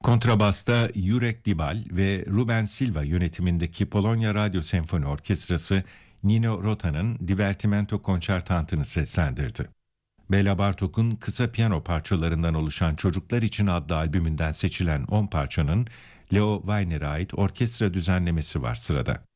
Kontrabasta Jurek Dibal ve Ruben Silva yönetimindeki Polonya Radyo Senfoni Orkestrası Nino Rota'nın Divertimento Konçertantı'nı seslendirdi. Béla Bartók'un kısa piyano parçalarından oluşan Çocuklar İçin adlı albümünden seçilen 10 parçanın Leo Weiner'e ait orkestra düzenlemesi var sırada.